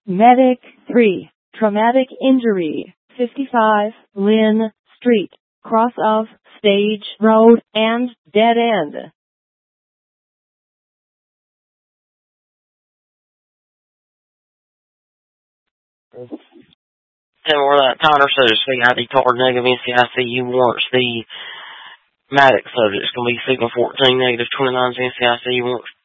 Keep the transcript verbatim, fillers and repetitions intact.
Medic three, traumatic injury, fifty-five, Lynn Street, cross of Stage Road and dead end. Tell me where that Connor says C I D card negative N C I C U warrants the Maddox subject. It's going to be Sigma fourteen negative twenty-nine N C I C U warrants